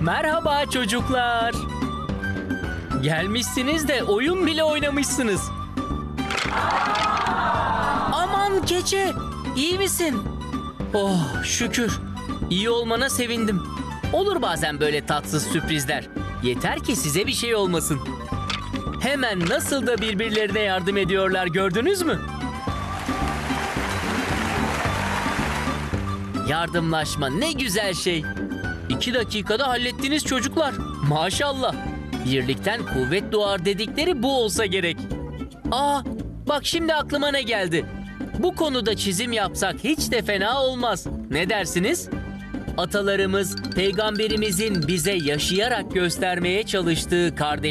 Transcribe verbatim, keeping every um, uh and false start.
Merhaba çocuklar. Gelmişsiniz de oyun bile oynamışsınız. Aman keçe, iyi misin? Oh şükür. İyi olmana sevindim. Olur bazen böyle tatsız sürprizler. Yeter ki size bir şey olmasın. Hemen nasıl da birbirlerine yardım ediyorlar, gördünüz mü? Yardımlaşma ne güzel şey. İki dakikada hallettiniz çocuklar. Maşallah. Birlikten kuvvet doğar dedikleri bu olsa gerek. Aa, bak şimdi aklıma ne geldi. Bu konuda çizim yapsak hiç de fena olmaz. Ne dersiniz? Atalarımız, peygamberimizin bize yaşayarak göstermeye çalıştığı kardeşlik